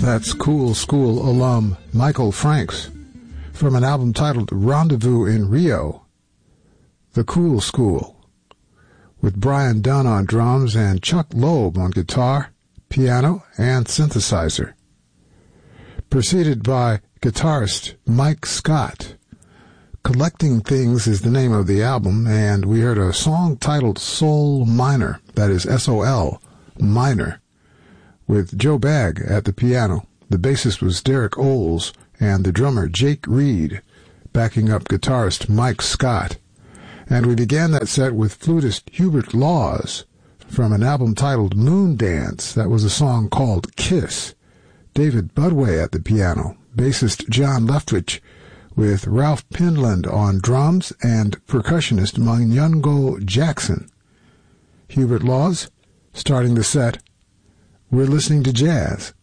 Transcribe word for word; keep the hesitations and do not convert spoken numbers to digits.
That's Cool School alum Michael Franks from an album titled Rendezvous in Rio, The Cool School, with Brian Dunn on drums and Chuck Loeb on guitar, piano, and synthesizer. Preceded by guitarist Mike Scott. Collecting Things is the name of the album, and we heard a song titled Soul Minor, that is S O L, minor, with Joe Bagg at the piano. The bassist was Derek Oles, and the drummer Jake Reed, backing up guitarist Mike Scott. And we began that set with flutist Hubert Laws from an album titled Moon Dance. That was a song called Kiss. David Budway at the piano, bassist John Leftwich with Ralph Pinland on drums, and percussionist Manyungo Jackson. Hubert Laws starting the set. We're listening to jazz.